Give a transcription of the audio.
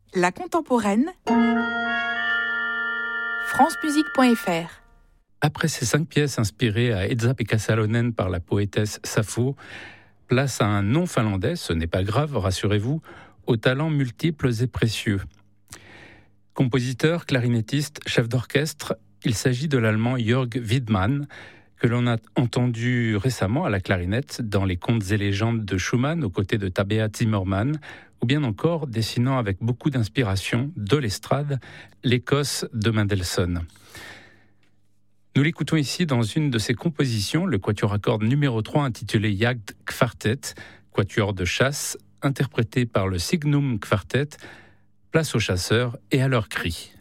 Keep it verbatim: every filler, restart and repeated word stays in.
La contemporaine, francemusique point f r. Après ces cinq pièces inspirées à Esa-Pekka Salonen par la poétesse Sappho, place à un nom finlandais, ce n'est pas grave, rassurez-vous, aux talents multiples et précieux. Compositeur, clarinettiste, chef d'orchestre, il s'agit de l'allemand Jörg Widmann, que l'on a entendu récemment à la clarinette dans les contes et légendes de Schumann aux côtés de Tabea Zimmermann, ou bien encore dessinant avec beaucoup d'inspiration de l'estrade l'Écosse de Mendelssohn. Nous l'écoutons ici dans une de ses compositions, le quatuor à cordes numéro trois intitulé Jagdkvartett, quatuor de chasse, interprété par le Signum Quartet. Place aux chasseurs et à leurs cris.